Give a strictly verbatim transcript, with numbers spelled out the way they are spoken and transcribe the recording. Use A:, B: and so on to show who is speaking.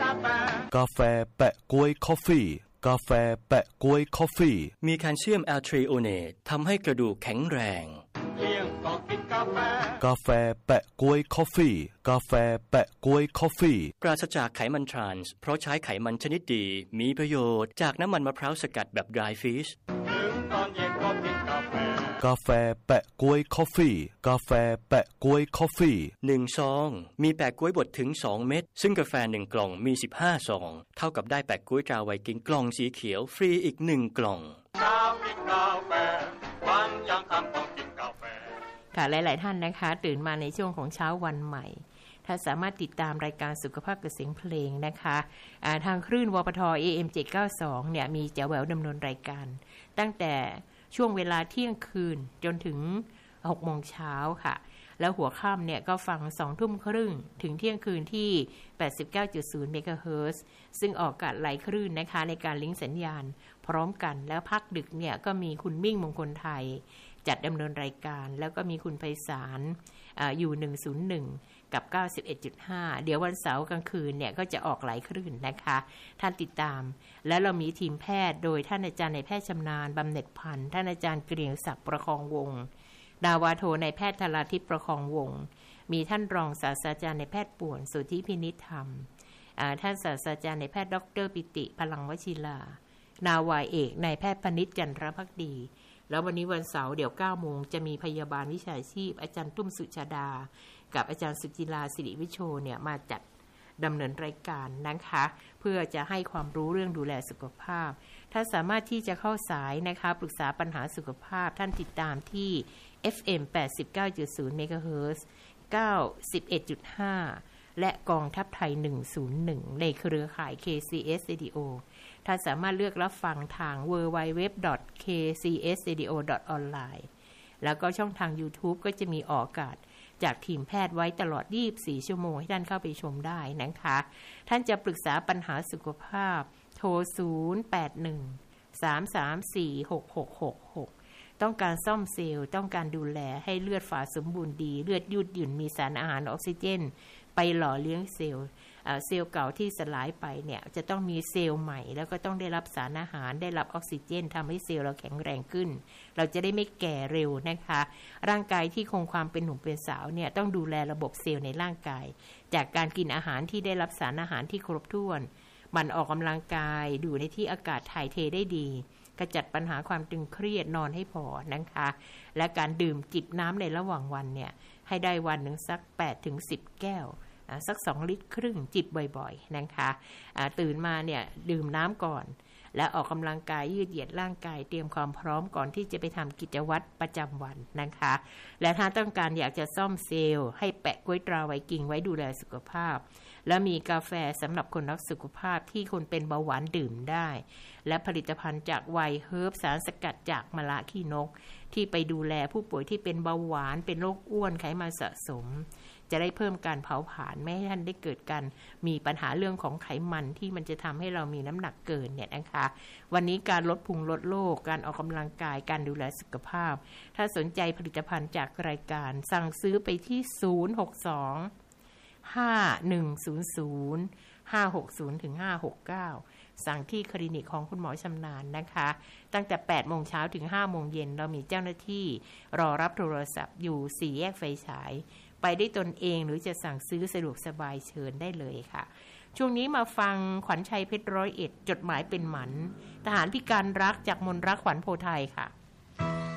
A: กาแฟแปะก๊วยคอฟฟี่กาแฟแปะก๊วยคอฟฟี่
B: มีแคลเซียมแอลทรีโอเนตทำให้กระดูกแข็งแรง
A: เที่ยงก็กินกาแฟกาแฟแปะก๊วยคอฟฟี่กาแฟแปะก๊วยคอฟฟี่
B: ปราศจากไขมันทรานส์เพราะใช้ไขมันชนิดดีมีประโยชน์จากน้ำมันมะพร้าวสกัดแบบ dry fish ถึงตอนเย็นก็กินกาแฟ
A: กาแฟแปะก๊วยคอฟฟี่กาแฟแปะก๊วยคอฟฟี่
B: หนึ่งซองมีแปะก๊วยบดถึงสองเม็ดซึ่งกาแฟหนึ่งกล่องมีสิบห้าซองเท่ากับได้แปะก๊วยตราไวกิ้งกล่องสีเขียวฟรีอีกหนึ่งกล่องเช้ากินกาแฟ
C: วันยังค่ำต้องกินกาแฟค่ะหลายๆท่านนะคะตื่นมาในช่วงของเช้าวันใหม่ถ้าสามารถติดตามรายการสุขภาพกับเสียงเพลงนะคะทางคลื่นวปท เอ เอ็ม เจ็ดร้อยเก้าสิบสองเนี่ยมีแจ๋วแหววดำเนินรายการตั้งแต่ช่วงเวลาเที่ยงคืนจนถึงหกโมงเช้าค่ะแล้วหัวค่ำเนี่ยก็ฟังสองทุ่มครึ่งถึงเที่ยงคืนที่ แปดสิบเก้าจุดศูนย์ เมกะเฮิรตซ์ซึ่งออกอากาศหลายคลื่นนะคะในการลิงก์สัญญาณพร้อมกันแล้วพักดึกเนี่ยก็มีคุณมิ่งมงคลไทยจัดดำเนินรายการแล้วก็มีคุณไพศาลอ่าอยู่หนึ่งศูนย์หนึ่งกับ เก้าสิบเอ็ดจุดห้า เดี๋ยววันเสาร์กลางคืนเนี่ยก็จะออกหลายคลื่นนะคะท่านติดตามแล้วเรามีทีมแพทย์โดยท่านอาจารย์นายแพทย์ชำนาญบำเหน็จพันธ์ท่านอาจารย์เกรียงศักดิ์ประคองวงศ์ดาวาโทนายแพทย์ธราทิพย์ประคองวงศ์มีท่านรองศาสตราจารย์นายแพทย์ป่วนสุทธิพินิจธรรมท่านศาสตราจารย์นายแพทย์ดรปิติพลังวชิรานาวาเอกนายแพทย์พนิษฐ์จันทรภักดีแล้ววันนี้วันเสาร์เดี๋ยว เก้าโมงจะมีพยาบาลวิชาชีพอาจารย์ตุ้มสุชาดากับอาจารย์สุจิราสิริวิโชเนี่ยมาจัดดำเนินรายการนะคะเพื่อจะให้ความรู้เรื่องดูแลสุขภาพถ้าสามารถที่จะเข้าสายนะคะปรึกษาปัญหาสุขภาพท่านติดตามที่ เอฟ เอ็ม แปดสิบเก้าจุดศูนย์ เมกะเฮิรตซ์ เก้าสิบเอ็ดจุดห้า และกองทัพไทยหนึ่งศูนย์หนึ่งในเครือข่าย เค ซี เอส Radio ท่านสามารถเลือกรับฟังทาง ดับเบิลยู ดับเบิลยู ดับเบิลยู ดอท เค ซี เอส เรดิโอ ดอท ออนไลน์ แล้วก็ช่องทาง YouTube ก็จะมีออกอากาศจากทีมแพทย์ไว้ตลอดยี่สิบสี่ชั่วโมงให้ท่านเข้าไปชมได้นะคะท่านจะปรึกษาปัญหาสุขภาพโทรศูนย์ แปด หนึ่ง สาม สาม สี่ หก หก หก หกต้องการซ่อมเซลล์ต้องการดูแลให้เลือดฝาสมบูรณ์ดีเลือดยืดหยุ่นมีสารอาหารออกซิเจนไปหล่อเลี้ยงเซลล์เซลล์เก่าที่สลายไปเนี่ยจะต้องมีเซลล์ใหม่แล้วก็ต้องได้รับสารอาหารได้รับออกซิเจนทำให้เซลล์เราแข็งแรงขึ้นเราจะได้ไม่แก่เร็วนะคะร่างกายที่คงความเป็นหนุ่มเป็นสาวเนี่ยต้องดูแลระบบเซลล์ในร่างกายจากการกินอาหารที่ได้รับสารอาหารที่ครบถ้วนมันออกกำลังกายดูในที่อากาศถ่ายเทได้ดีขจัดปัญหาความตึงเครียดนอนให้พอนะคะและการดื่มจิบน้ำในระหว่างวันเนี่ยให้ได้วันหนึ่งสัก แปดถึงสิบ แก้วสักสองลิตรครึ่งจิบบ่อยๆนะคะตื่นมาเนี่ยดื่มน้ำก่อนและออกกำลังกายยืดเหยียดร่างกายเตรียมความพร้อมก่อนที่จะไปทำกิจวัตรประจำวันนะคะและถ้าต้องการอยากจะซ่อมเซลล์ให้แปะกล้วยตราไวกิ้งไว้ดูแลสุขภาพและมีกาแฟสำหรับคนรักสุขภาพที่คนเป็นเบาหวานดื่มได้และผลิตภัณฑ์จากไวเฮิร์บสารสกัดจากมะระขี้นกที่ไปดูแลผู้ป่วยที่เป็นเบาหวานเป็นโรคอ้วนไขมันสะสมจะได้เพิ่มการเผาผลาญไม่ให้ท่านได้เกิดการมีปัญหาเรื่องของไขมันที่มันจะทำให้เรามีน้ำหนักเกินเนี่ยนะคะวันนี้การลดพุงลดโรคการออกกำลังกายการดูแลสุขภาพถ้าสนใจผลิตภัณฑ์จากรายการสั่งซื้อไปที่ศูนย์ หก สอง ห้า หนึ่ง ศูนย์ ศูนย์ ห้า หก ศูนย์ ถึง ห้า หก เก้าสั่งที่คลินิกของคุณหมอชำนาญนะคะตั้งแต่ แปดโมงเช้าถึง ห้าโมงเย็นเรามีเจ้าหน้าที่รอรับโทรศัพท์อยู่สี่แยกไฟฉายไปได้ตนเองหรือจะสั่งซื้อสะดวกสบายเชิญได้เลยค่ะช่วงนี้มาฟังขวัญชัยเพชรร้อยเอ็ดจดหมายเป็นหมันทหารพิการรักจากมนรักขวัญโพไทยค่ะ